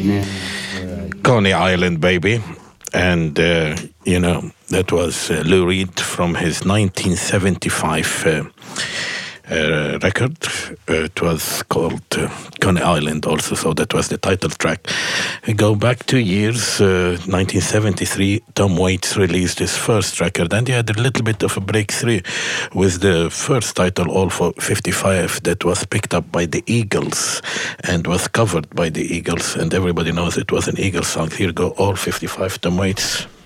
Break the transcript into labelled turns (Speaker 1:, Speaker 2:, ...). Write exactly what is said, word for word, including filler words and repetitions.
Speaker 1: Yeah.
Speaker 2: Coney Island, baby. And, uh, you know, that was uh, Lou Reed from his nineteen seventy-five uh, uh, record. Uh, it was called uh, Coney Island also, so that was the title track. We go back two years, uh, nineteen seventy-three, Tom Waits released his first record, and he had a little bit of a breakthrough with the first title, All for fifty-five, that was picked up by the Eagles and was covered by the Eagles, and everybody knows it was an Eagles song. Here go All fifty-five, Tom Waits.